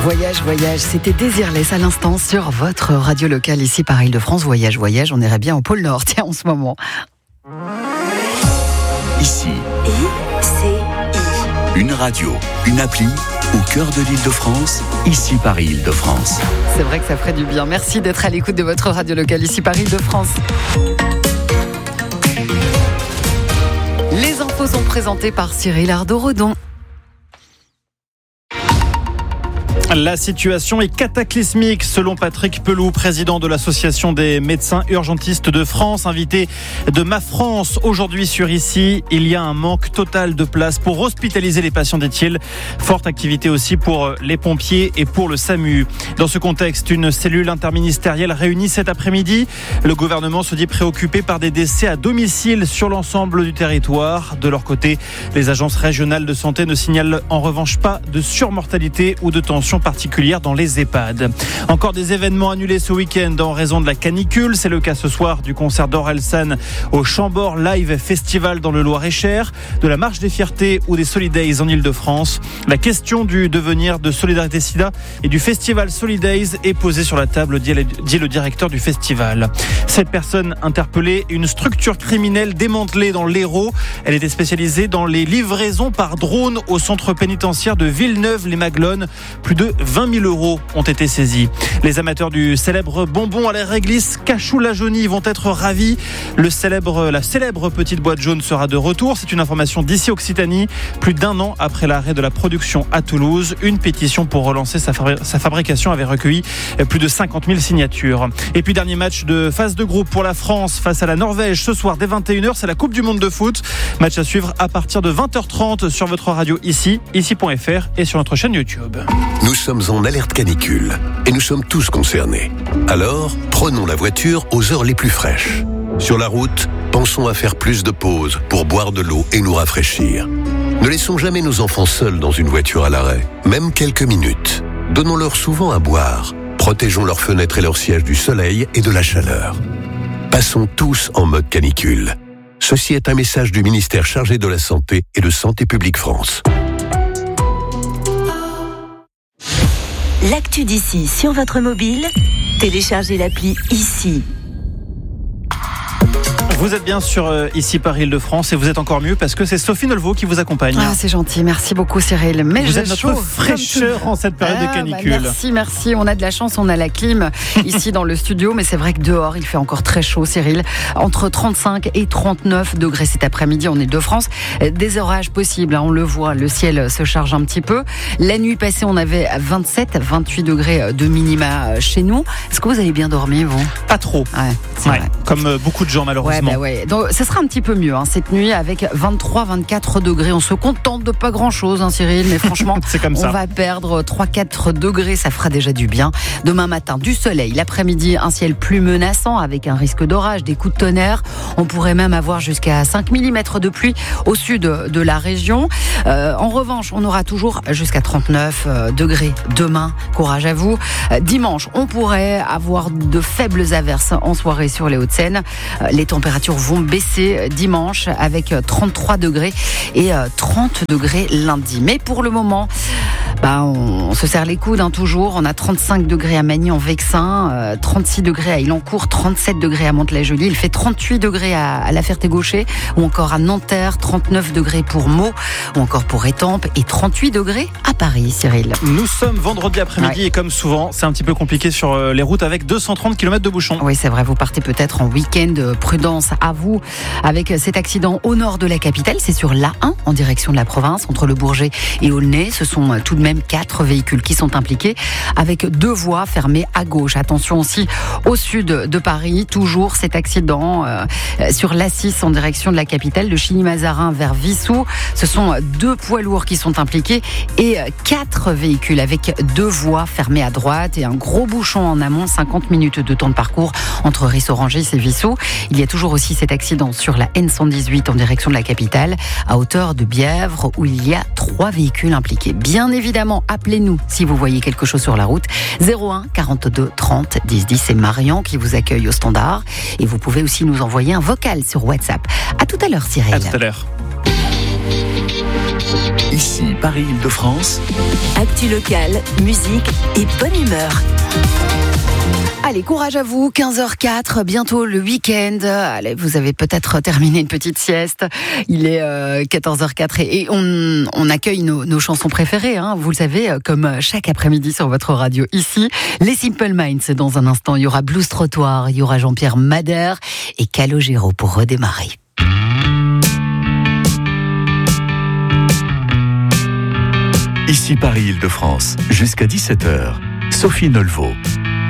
Voyage, c'était Désirless à l'instant sur votre radio locale ici par Île-de-France. Voyage, on irait bien au pôle Nord, tiens, en ce moment. Ici, une radio, une appli au cœur de l'Île-de-France, ici par Île-de-France. C'est vrai que ça ferait du bien. Merci d'être à l'écoute de votre radio locale ici par Île-de-France. Les infos sont présentées par Cyril Ardo-Redon. La situation est cataclysmique selon Patrick Pelou, président de l'association des médecins urgentistes de France, invité de Ma France aujourd'hui sur Ici. Il y a un manque total de place pour hospitaliser les patients, dit-il. Forte activité aussi pour les pompiers et pour le SAMU. Dans ce contexte, une cellule interministérielle réunie cet après-midi. Le gouvernement se dit préoccupé par des décès à domicile sur l'ensemble du territoire. De leur côté, les agences régionales de santé ne signalent en revanche pas de surmortalité ou de tension particulière dans les EHPAD. Encore des événements annulés ce week-end en raison de la canicule. C'est le cas ce soir du concert d'Orelsan au Chambord Live Festival dans le Loir-et-Cher, de la Marche des Fiertés ou des Solidays en Ile-de-France. La question du devenir de Solidarité Sida et du festival Solidays est posée sur la table, dit le directeur du festival. Cette personne interpellée, une structure criminelle démantelée dans l'Hérault. Elle était spécialisée dans les livraisons par drone au centre pénitentiaire de Villeneuve-les-Maglones. Plus de 20 000 € ont été saisis. Les amateurs du célèbre bonbon à la réglisse Cachou-la-Jaunie vont être ravis. La célèbre petite boîte jaune sera de retour. C'est une information d'ici Occitanie. Plus d'1 an après l'arrêt de la production à Toulouse, une pétition pour relancer sa fabrication avait recueilli plus de 50 000 signatures. Et puis dernier match de phase de groupe pour la France face à la Norvège ce soir dès 21h. C'est la Coupe du Monde de foot. Match à suivre à partir de 20h30 sur votre radio ici.fr et sur notre chaîne YouTube. Nous sommes en alerte canicule et nous sommes tous concernés. Alors, prenons la voiture aux heures les plus fraîches. Sur la route, pensons à faire plus de pauses pour boire de l'eau et nous rafraîchir. Ne laissons jamais nos enfants seuls dans une voiture à l'arrêt, même quelques minutes. Donnons-leur souvent à boire. Protégeons leurs fenêtres et leurs sièges du soleil et de la chaleur. Passons tous en mode canicule. Ceci est un message du ministère chargé de la Santé et de Santé publique France. L'actu d'ici sur votre mobile, téléchargez l'appli Ici. Vous êtes bien sur Ici par Île-de-France et vous êtes encore mieux parce que c'est Sophie Nolvaud qui vous accompagne. Ah, c'est gentil, merci beaucoup Cyril. Mais vous êtes notre fraîcheur en cette période de canicule. Merci. On a de la chance, on a la clim ici dans le studio, mais c'est vrai que dehors il fait encore très chaud, Cyril. Entre 35 et 39 degrés cet après-midi en Île-de-France. Des orages possibles, on le voit, le ciel se charge un petit peu. La nuit passée, on avait 27-28 degrés de minima chez nous. Est-ce que vous avez bien dormi, vous ? Pas trop. Ouais, c'est vrai. Comme beaucoup de gens malheureusement. Ouais. Donc, ça sera un petit peu mieux cette nuit avec 23-24 degrés. On se contente de pas grand-chose, Cyril, mais franchement, c'est comme ça. On va perdre 3-4 degrés, ça fera déjà du bien. Demain matin, du soleil. L'après-midi, un ciel plus menaçant avec un risque d'orage, des coups de tonnerre. On pourrait même avoir jusqu'à 5 mm de pluie au sud de la région. En revanche, on aura toujours jusqu'à 39 degrés demain. Courage à vous. Dimanche, on pourrait avoir de faibles averses en soirée sur les Hauts-de-Seine. Les températures vont baisser dimanche avec 33 degrés et 30 degrés lundi. Mais pour le moment, on se serre les coudes toujours. On a 35 degrés à Magny-en-Vexin, 36 degrés à Ilancourt, 37 degrés à Mantes-la-Jolie. Il fait 38 degrés à La Ferté-Gaucher ou encore à Nanterre, 39 degrés pour Meaux ou encore pour Étampes et 38 degrés à Paris, Cyril. Nous sommes vendredi après-midi et comme souvent, c'est un petit peu compliqué sur les routes avec 230 km de bouchons. Oui, c'est vrai, vous partez peut-être en week-end. Prudence à vous avec cet accident au nord de la capitale. C'est sur l'A1 en direction de la province, entre le Bourget et Aulnay. Ce sont tout de même 4 véhicules qui sont impliqués avec 2 voies fermées à gauche. Attention aussi au sud de Paris, toujours cet accident sur l'A6 en direction de la capitale, de Chilly-Mazarin vers Vissou. Ce sont 2 poids lourds qui sont impliqués et 4 véhicules avec 2 voies fermées à droite et un gros bouchon en amont, 50 minutes de temps de parcours entre Ris-Orangis et Vissou. Il y a toujours aussi cet accident sur la N118 en direction de la capitale, à hauteur de Bièvre, où il y a 3 véhicules impliqués. Bien évidemment, appelez-nous si vous voyez quelque chose sur la route. 01 42 30 10 10, c'est Marion qui vous accueille au standard. Et vous pouvez aussi nous envoyer un vocal sur WhatsApp. À tout à l'heure, Cyril. À tout à l'heure. Ici Paris-Île-de-France. Actu locale, musique et bonne humeur. Allez, courage à vous, 15h04, bientôt le week-end. Allez, vous avez peut-être terminé une petite sieste. Il est 14h04 et on accueille nos chansons préférées, hein, vous le savez, comme chaque après-midi sur votre radio ici. Les Simple Minds, dans un instant, il y aura Blues Trottoir, il y aura Jean-Pierre Madère et Calogero pour redémarrer. Ici Paris-Île-de-France, jusqu'à 17h. Sophie Nolveau.